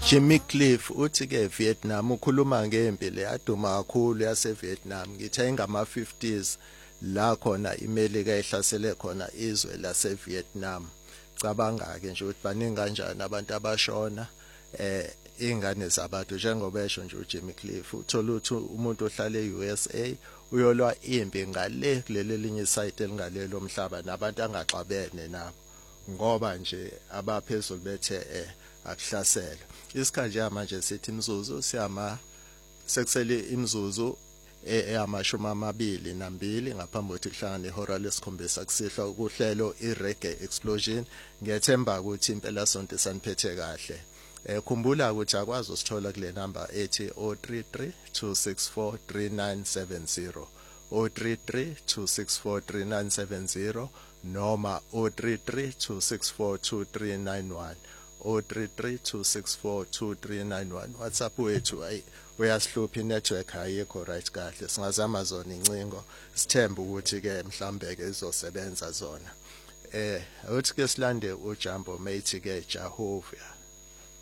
Jimmy Cliff uthi ke Vietnam ukhuluma ngempi le yaduma kakhulu yase Vietnam ngithe ngama 50s la khona iMelika ehlasele khona izwe lase Vietnam. Cabanga ke nje ukuthi baningi kanjani abantu abashona ingane zabantu njengoba esho nje uJimmy Cliff uthola ukuthi umuntu ohlala eUSA uyolwa impi ngale kuleli linye site elingalelo umhlaba nabantu angaxabene nabo ngoba nje abaphezulu bethe akuhlasela. Isikhathi manje sithi imzuzu sekusele imzuzu eyamashumi amabili nambili ngaphambi kokuthi kuhlangane ihora lesikhombisa kusihlwa kuhlelo iReggae Explosion. Ngiyethemba ukuthi impela sonke saniphethe kahle. Khumbula ukuthi akwazi usithola kule number ethi 033 264 3970 033 264 3970 noma 033 264 2391 033 264 2391. WhatsApp wethu uyasihlupha inetwork ayikho right kahle, singazama zona incingo sithemba ukuthi ke mhlambe ke izosebenza zona. Uthi ke silande uJambo Mate ke Jehovah.